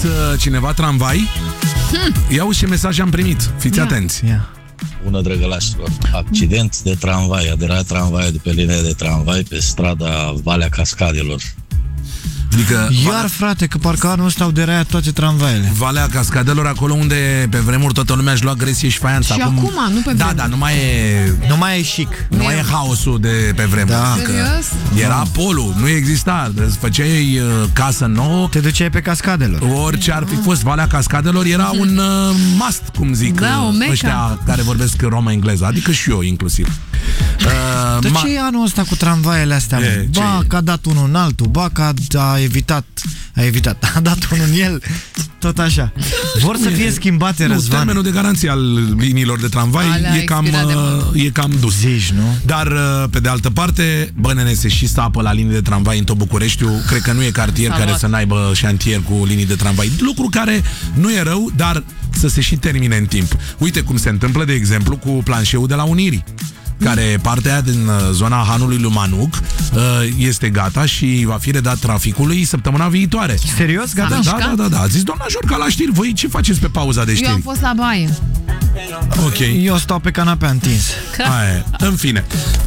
cineva tramvai? Ia uite ce mesaj am primit. Fiți atenți. Bună, drăgălașilor! Accident de tramvai, aderat tramvai de pe linia de tramvai pe strada Valea Cascadelor. Adică, iar frate, că parcă anul ăsta au deraiat toate tramvaiele. Valea Cascadelor, acolo unde pe vremuri toată lumea își lua gresie și faianță. Și acum nu pe vremuri. Da, nu mai e chic. Nu mai e haosul de pe vremuri. Da. Era polul, nu exista. Îți făceai casă nouă, te duceai pe Cascadelor. Orice ar fi fost Valea Cascadelor era un must, cum zic ăștia care vorbesc romă-engleză. Adică și eu inclusiv. De ce e anul ăsta cu tramvaiele astea? Ba că a dat unul în altul, ba că a dat unul în el. Tot așa. Vor să fie schimbate, Răzvan. Termenul de garanție al liniilor de tramvai e cam dus. Zici, nu? Dar, pe de altă parte, bă, nene, se și sapă la linii de tramvai în tot Bucureștiul. Cred că nu e cartier care să n-aibă șantier cu linii de tramvai. Lucru care nu e rău, dar să se și termine în timp. Uite cum se întâmplă, de exemplu, cu planșeul de la Unirii, care partea din zona Hanului lui Manuc este gata și va fi redat traficului săptămâna viitoare. Serios? Gata? Da. A zis doamna Jorca la știri. Voi ce faceți pe pauza de știri? Eu am fost la baie. Ok. Eu stau pe canapea întins. În fine,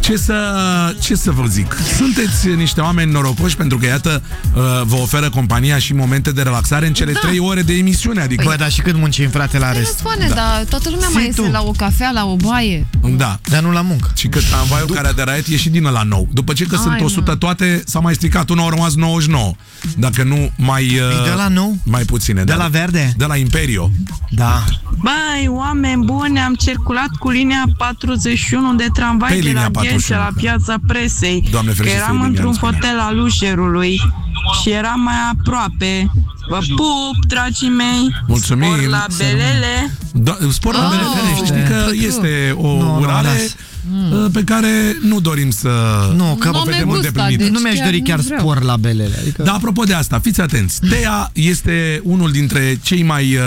ce să vă zic? Sunteți niște oameni norocoși pentru că, iată, vă oferă compania și momente de relaxare în cele 3 ore de emisiune. Adică... Bă, dar și cât muncim, frate, la rest? Dar toată lumea mai iese la o cafea, la o baie. Da. Dar nu la muncă. Și că tramvaiul care a deraiat e și din ăla nou. După ce că sunt 100 toate, s-a mai stricat, unul a rămas 99. Dacă nu mai... de la nou? Mai puține. De la verde? De la Imperio. Da. Băi, oameni buni, am circulat cu linia 41 de tramvai de la Ghencea la Piața Presei. Doamne ferește, eram într-un hotel al Ușerului și eram mai aproape. Vă pup, dragii mei. Mulțumim. Spor la belele. Spor la belele. Știi că este o urare pe care nu dorim să o vedem îndeplinită. Nu mi-aș dori chiar spor la belele. Adică... Dar apropo de asta, fiți atenți. Dea este unul dintre cei mai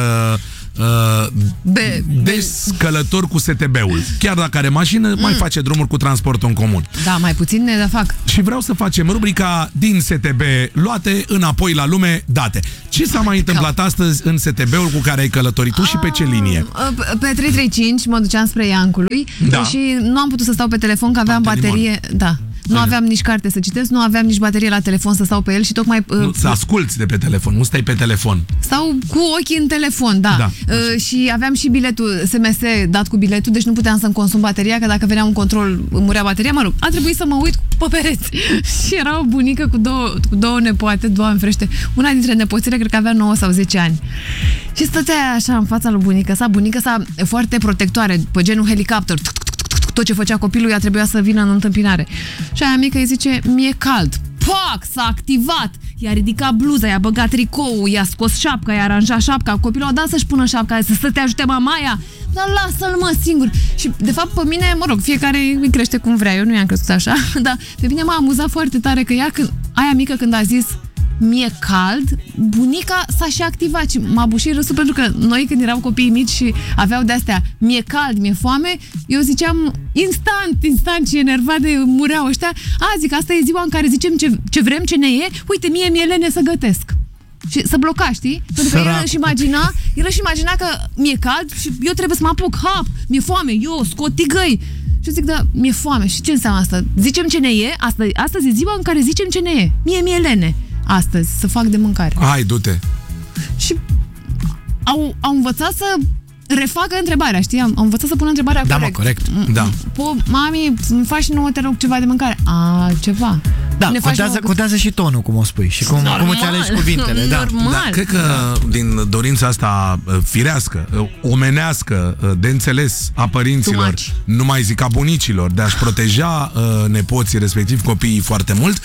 des călători cu STB-ul. Chiar dacă are mașină, mai face drumuri cu transportul în comun. Da, mai puțin ne fac. Și vreau să facem rubrica din STB luate înapoi la lume date. Ce s-a mai întâmplat astăzi în STB-ul cu care ai călătorit tu și pe ce linie? Pe 335 mă duceam spre Iancului și nu am putut să stau pe telefon că aveam baterie. Da. Nu aveam nici carte să citesc, nu aveam nici baterie la telefon să stau pe el și tocmai... să asculți de pe telefon, nu stai pe telefon. Stau cu ochii în telefon, da. Și aveam și biletul SMS dat cu biletul, deci nu puteam să-mi consum bateria, că dacă venea un control murea bateria, mă rog, a trebuit să mă uit pe pereți. Și era o bunică cu două nepoate, Doamne ferește. Una dintre nepoțile cred că avea 9 sau 10 ani. Și stătea așa în fața lui bunica sa foarte protectoare, pe genul helicopter. Tot ce făcea copilul, ea trebuia să vină în întâmpinare. Și aia mică îi zice, mi-e cald. Pac, s-a activat. I-a ridicat bluza, i-a băgat tricoul, i-a scos șapca, i-a aranjat șapca. Copilul a dat să-și pună șapca, să te ajute mamaia. Dar lasă-l, mă, singur. Și, de fapt, pe mine, mă rog, fiecare îi crește cum vrea. Eu nu i-am crescut așa. Dar pe mine m-a amuzat foarte tare că aia mică când a zis mi-e cald, bunica s-a și activat și m-a bușit râsul pentru că noi când erau copii mici și aveau de-astea mi-e cald, mi-e foame, eu ziceam instant și enervat de mureau ăștia, zic, asta e ziua în care zicem ce vrem, ce ne e, uite, mie lene să gătesc. Și să bloca, știi? Pentru că el își imagina că mi-e cald și eu trebuie să mă apuc, mi-e foame, eu scot tigăi. Și zic, da, mi-e foame. Și ce înseamnă asta? Zicem ce ne e, astăzi e ziua în care zicem ce ne e. Mie lene. Astăzi, să fac de mâncare. Hai, du-te. Și au învățat să refacă întrebarea, știi? Am învățat să pună întrebarea corect. Da, corect. Da. Mami, îmi faci nouă, te rog, ceva de mâncare. Ceva. Da, contează și tonul, cum o spui și cum îți alegi cuvintele. Normal. Da, cred că din dorința asta firească, omenească, de înțeles a părinților, nu mai zic a bunicilor, de a-și proteja nepoții, respectiv copiii foarte mult,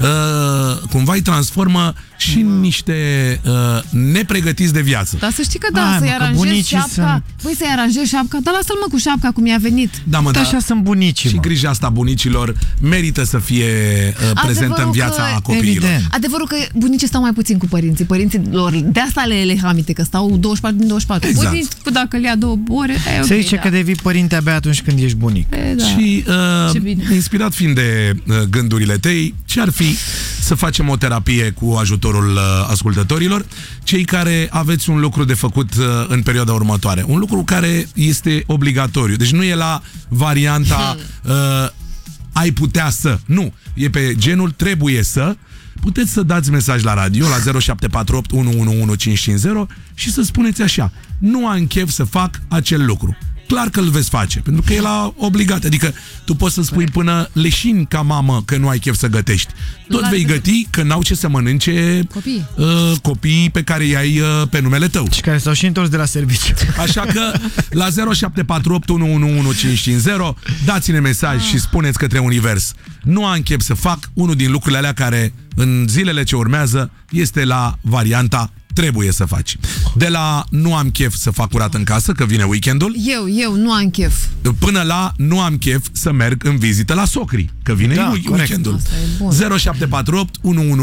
cumva îi transformă și niște nepregătiți de viață. Dar să știi că să-i aranjezi șapca. Băi, să-i aranjezi șapca, dar lasă-l, mă, cu șapca cum i-a venit. Da, așa sunt bunicii. Și grija asta bunicilor merită să fie prezentă în viața copiilor. Evident. Adevărul că bunicii stau mai puțin cu părinții lor. De asta le hamite, că stau 24 din 24. Exact. Bunici, dacă le ia 2 ore, se zice că devii părinte abia atunci când ești bunic. Și inspirat fiind de gândurile tăi, ce ar fi să facem o terapie cu ajutorul ajutorul ascultătorilor. Cei care aveți un lucru de făcut în perioada următoare, un lucru care este obligatoriu, deci nu e la varianta ai putea să, nu, e pe genul trebuie să. Puteți să dați mesaj la radio la 0748 111550 și să spuneți așa: nu am chef să fac acel lucru. Clar că îl veți face, pentru că e la obligat. Adică tu poți să spui până leșin ca mamă că nu ai chef să gătești. Tot vei găti că n-au ce să mănânce copiii pe care i-ai pe numele tău. Și care s-au și întors de la serviciu. Așa că la 0748 111550 dați-ne mesaj și spuneți către univers: nu am chef să fac unul din lucrurile alea care în zilele ce urmează este la varianta trebuie să faci. De la nu am chef să fac curat în casă, că vine weekendul. Eu nu am chef. Până la nu am chef să merg în vizită la socrii, că vine weekendul. 0748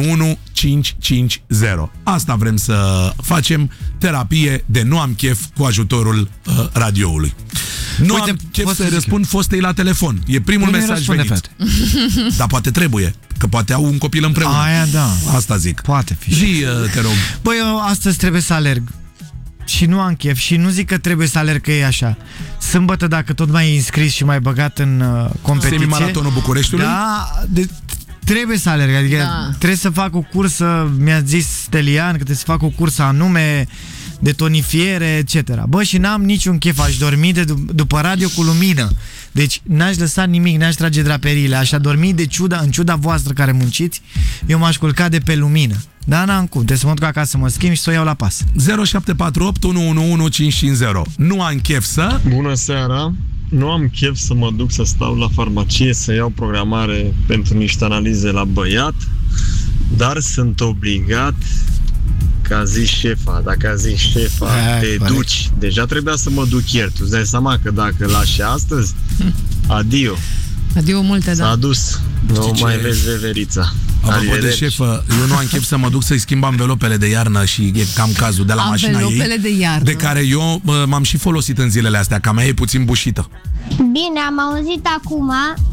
111550. Asta vrem să facem, terapie de nu am chef cu ajutorul radioului. Nu am chef să răspund fostei la telefon. E primul mesaj venit. Dar poate trebuie, că poate au un copil împreună. Aia, da. Asta zic. Poate fi. Zi, te rog. Băi, eu astăzi trebuie să alerg și nu am chef și nu zic că trebuie să alerg, că e așa. Sâmbătă, dacă tot mai înscris și mai băgat în competiție, Semi-maratonul Bucureștiului? Da, trebuie să alerg, adică trebuie să fac o cursă, mi-a zis Stelian că trebuie să fac o cursă anume de tonifiere, etc. Bă, și n-am niciun chef, aș dormi după radio cu lumină. Deci n-aș lăsa nimic, n-aș trage draperiile, aș adormi în ciuda voastră care munciți, eu m-aș culca de pe lumină. Da, n-am cum, trebuie să mă duc acasă să mă schimb și să o iau la pas. 0748 111550. Nu am chef să... Bună seara! Nu am chef să mă duc să stau la farmacie să iau programare pentru niște analize la băiat, dar sunt obligat. Că a zis șefa, dacă a zis șefa, te duci. Deja trebuia să mă duc ieri. Tu îți dai seama că dacă lași astăzi, adio. Adio multe, S-a dus. Nu mai vezi veverița. Apropo de șefă, eu nu am chef să mă duc să-i schimb anvelopele de iarnă și e cam cazul de la mașina ei, de iarnă, de care eu m-am și folosit în zilele astea, că a mea e puțin bușită. Bine, am auzit acum.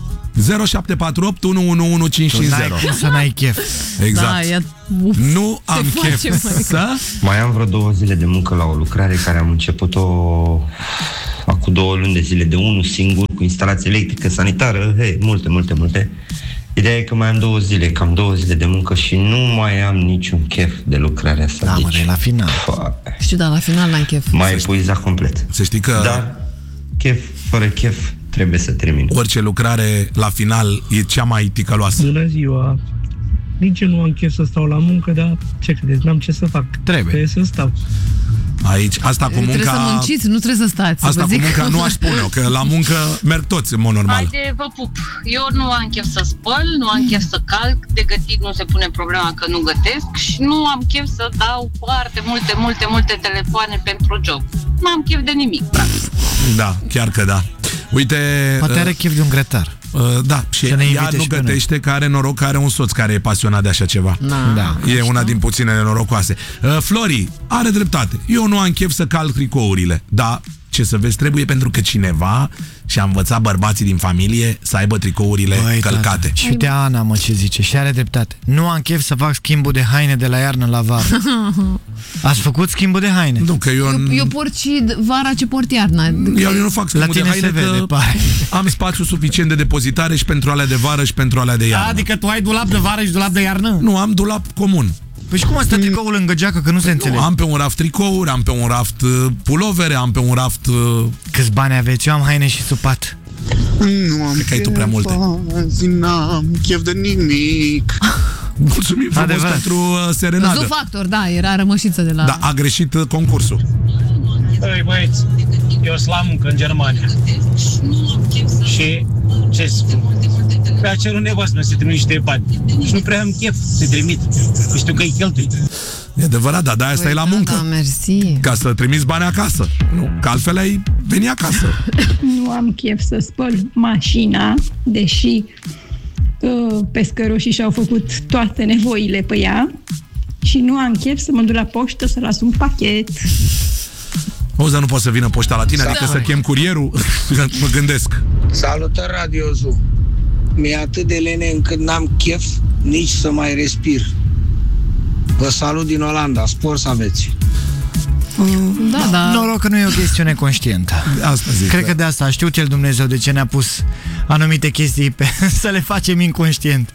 0748 111550. Să n-ai chef. Exact. Da, nu am chef să... Mai am vreo 2 zile de muncă la o lucrare care am început-o acum 2 luni de zile, de unul singur, cu instalație electrică, sanitară, multe. Ideea e că mai am 2 zile, cam 2 zile de muncă și nu mai am niciun chef de lucrarea asta. Da, deci, mă, la final. Știu, dar la final n-am chef. Mai epuizat complet. Să știi că... Dar chef, fără chef, trebuie să termin. Orice lucrare, la final, e cea mai ticăloasă. Bună ziua! Nici eu nu am chef să stau la muncă, dar ce credeți? N-am ce să fac. Trebuie să stau. Aici, asta cu munca... Trebuie să munciți, nu trebuie să stați. Asta cu munca nu aș spune-o, că la muncă merg toți în mod normal. Haide, vă pup. Eu nu am chef să spăl, nu am chef să calc, de gătit nu se pune problema că nu gătesc și nu am chef să dau foarte multe telefoane pentru job. Nu am chef de nimic, practic. Da, chiar că da. Uite... Poate are chef de un grătar. Da, și ea nu gătește, că are noroc că are un soț care e pasionat de așa ceva. Da. E una din puținele norocoase. Flori are dreptate. Eu nu am chef să calc tricourile. Da, ce să vezi, trebuie, pentru că cineva și-a învățat bărbații din familie să aibă tricourile călcate. Și uite Ana, mă, ce zice, și are dreptate. Nu am chef să fac schimbul de haine de la iarnă la vară. Ați făcut schimbul de haine? Nu, că eu port și vara ce port iarna. Eu nu fac schimbul de haine, că am spațiu suficient de depozitare și pentru alea de vară și pentru alea de iarnă. Adică tu ai dulap de vară și dulap de iarnă? Nu, am dulap comun. Păi și cum stă tricoul lângă geacă, că nu se înțelege? Am pe un raft tricouri, am pe un raft pulovere, am pe un raft... Câți bani aveți? Eu am haine și supat. Nu am chef, tu prea multe. N-am chef de nimic. Mulțumim frumos pentru serenadă. Zu Factor, da, era rămășiță de la... Da, a greșit concursul. Băi, băieți, eu sunt la muncă în Germania. Și ce spun? Mi-a cerut nevastă să trimit niște bani. Și nu prea am chef să trimit. Știu că-i cheltui. E adevărat, dar de-aia stai la muncă. Da, mersi. Ca să trimiți bani acasă. Nu, că altfel ai veni acasă. Nu am chef să spăl mașina, deși pescăroșii și-au făcut toate nevoile pe ea. Și nu am chef să mă duc la poștă să las un pachet. Auzi, dar nu poate să vină poșta la tine, adică să chem curierul? Mă gândesc. Salutări, Radio Zoo. Mi-e atât de lene încât n-am chef nici să mai respir. Vă salut din Olanda, spor să aveți. Da. Noroc că nu e o chestiune conștientă. Asta zic. Cred că de asta a știut el Dumnezeu de ce ne-a pus anumite chestii să le facem inconștient.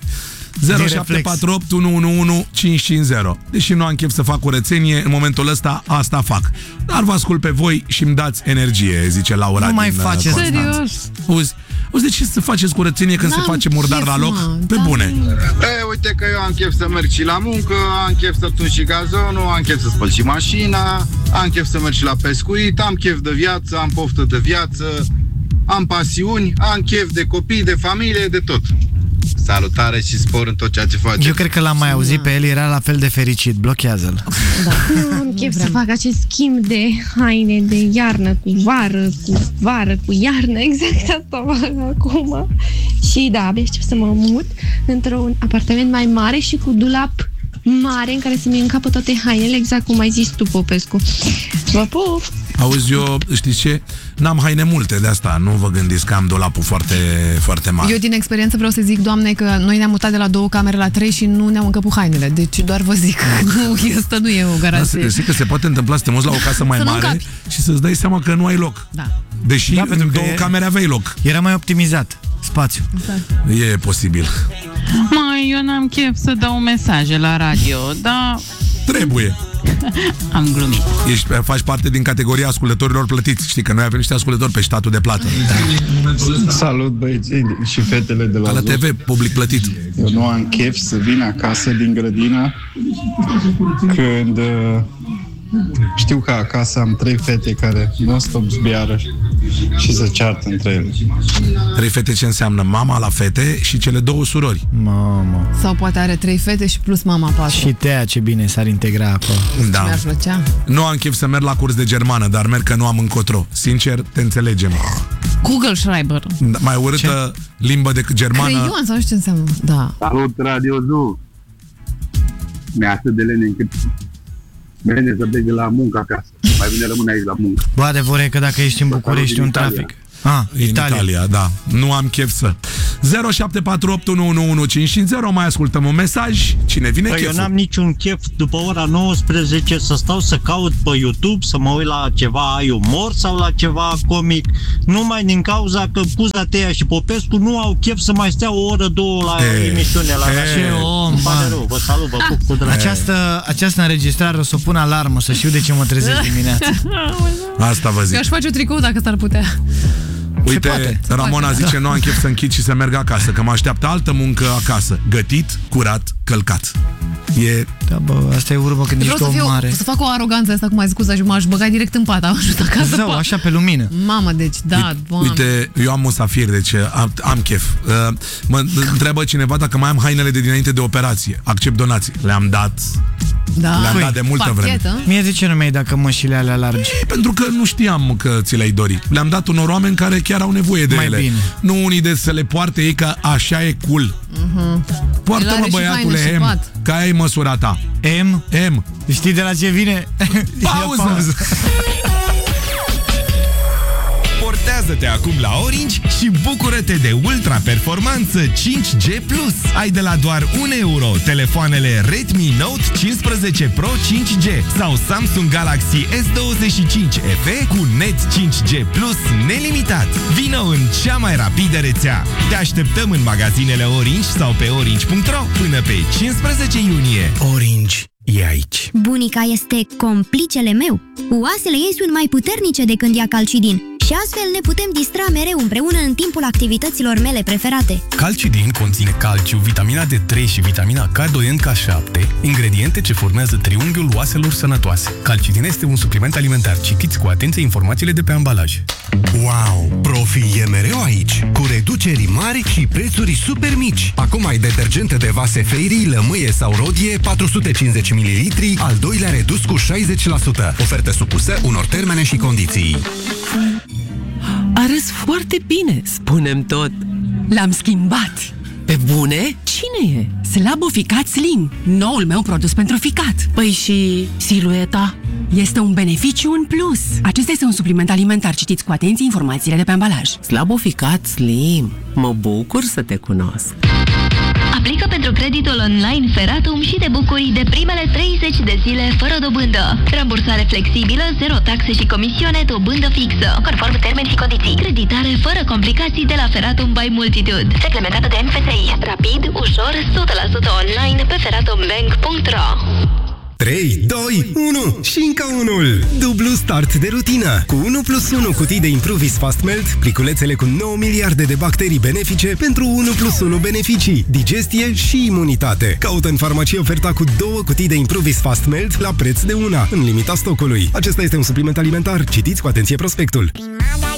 0748 111 550. Deși nu am chef să fac curățenie, în momentul ăsta asta fac. Dar vă ascult pe voi și îmi dați energie, zice Laura. Nu mai faceți. Serios? Auzi, de ce să faceți curățenie când se face murdar la loc? Pe bune. Uite că eu am chef să merg și la muncă, am chef să tun și gazonul, am chef să spăl și mașina, am chef să merg și la pescuit, am chef de viață, am poftă de viață, am pasiuni, am chef de copii, de familie, de tot. Salutare și spor în tot ceea ce face. Eu cred că l-am mai auzit pe el, era la fel de fericit. Blochează-l. Nu am chef să fac acest schimb de haine de iarnă cu vară cu iarnă. Exact asta fac acum. Și da, abia știu să mă mut într-un apartament mai mare și cu dulap mare în care să-mi încapă toate hainele, exact cum ai zis tu, Popescu. Vă pup! Auzi, eu, știți ce? N-am haine multe, de asta nu vă gândiți că am dulapul foarte, foarte mare. Eu din experiență vreau să zic, Doamne, că noi ne-am mutat de la 2 camere la 3 și nu ne-am încăput hainele. Deci doar vă zic, asta nu e o garanție. Zic că se poate întâmpla să te muți la o casă mai mare și să-ți dai seama că nu ai loc. Da. Deși în 2 camere aveai loc. Era mai optimizat spațiu. E posibil. Eu n-am chef să dau mesaje la radio, dar... Trebuie. Am glumit. Faci parte din categoria ascultătorilor plătiți. Știi că noi avem niște ascultători pe statul de plată. Salut băieții și fetele de la TV, public plătit. Eu nu am chef să vin acasă din grădină când știu că acasă am 3 fete care non-stop zbiară și se ceartă între ele. 3 fete ce înseamnă mama la fete și cele 2 surori. Mamă. Sau poate are 3 fete și plus mama 4. Și Tea, ce bine s-ar integra acolo. Da. Mi-ar plăcea. Nu am chef să merg la curs de germană, dar merg că nu am încotro. Sincer, te înțelegem. Google Schreiber. Mai urâtă limbă decât germană. Creion sau nu știu ce înseamnă. Da. Salut, Radio Zoo! Mi-e atât de lene încât vine să plec de la muncă acasă. Mai bine rămâne aici la muncă. Bă, adevăr e că dacă ești în București un trafic. Italia, da. Nu am chef să. 0748 111 mai ascultăm un mesaj. Cine vine cheful? Eu n-am niciun chef după ora 19 să stau să caut pe YouTube, să mă uit la ceva ai umor sau la ceva comic. Numai din cauza că Cuza, Tea și Popescu nu au chef să mai stea o oră, 2 la emisiune. Vă salut, vă pup cu drag. Această înregistrare o să o pun alarmă, să știu de ce mă trezesc dimineața. Asta vă zic. Eu aș face un tricou dacă s-ar putea. Uite, Ramona zice, nu am chef să închid și să merg acasă, că mă așteaptă altă muncă acasă. Gătit, curat, călcat. Da, bă, asta e urmă când ești om mare. Să fac o aroganță asta, cum ai zis, și m-aș băga direct în pat. Am ajuns acasă. Zău, așa pe lumină. Mamă, deci, da, Uite, eu am musafir, deci am chef. Mă întreabă cineva dacă mai am hainele de dinainte de operație. Accept donații. Le-am dat. Da. Le-am dat de multă vreme. Mie de ce nu mi-ai dat cămășile alea largi? Pentru că nu știam că ți le-ai dori. Le-am dat unor oameni care chiar au nevoie de ele. Bine. Nu unii de să le poarte ei, că așa e cool. Poartă-mă, băiatule, M, că aia e măsura ta. M? M. Știi de la ce vine? Pauză! Portează-te acum la Orange și bucură-te de ultra-performanță 5G+. Ai de la doar 1 euro telefoanele Redmi Note 15 Pro 5G sau Samsung Galaxy S25 FE cu net 5G+ nelimitat. Vino în cea mai rapidă rețea. Te așteptăm în magazinele Orange sau pe orange.ro până pe 15 iunie. Orange e aici. Bunica este complicele meu. Oasele ei sunt mai puternice de când ia Calcidin și astfel ne putem distra mereu împreună în timpul activităților mele preferate. Calcidin conține calciu, vitamina D3 și vitamina K2 K7, ingrediente ce formează triunghiul oaselor sănătoase. Calcidin este un supliment alimentar. Citiți cu atenție informațiile de pe ambalaj. Wow! Profi e mereu aici, cu reduceri mari și prețuri super mici. Acum ai detergente de vase Fairy, lămâie sau rodie, 450 ml, al doilea redus cu 60%. Ofertă supusă unor termene și condiții. Arăți foarte bine, spune-mi tot. L-am schimbat. Pe bune? Cine e? Slabo Ficat Slim, noul meu produs pentru ficat. Păi și silueta? Este un beneficiu în plus. Acesta este un supliment alimentar. Citiți cu atenție informațiile de pe ambalaj. Slabo Ficat Slim. Mă bucur să te cunosc. Aplică pentru creditul online Feratum și te bucuri de primele 30 de zile fără dobândă. Rambursare flexibilă, zero taxe și comisioane, dobândă fixă. Conform termeni și condiții. Creditare fără complicații de la Feratum by Multitude. Reglementată de MFCI. Rapid, ușor, 100% online pe feratumbank.ro. 3, 2, 1 și încă unul! Dublu start de rutină. Cu 1+1 cutii de Improvis Fast Melt, pliculețele cu 9 miliarde de bacterii benefice pentru 1+1 beneficii, digestie și imunitate. Caută în farmacie oferta cu 2 cutii de Improvis Fast Melt la preț de una, în limita stocului. Acesta este un supliment alimentar. Citiți cu atenție prospectul.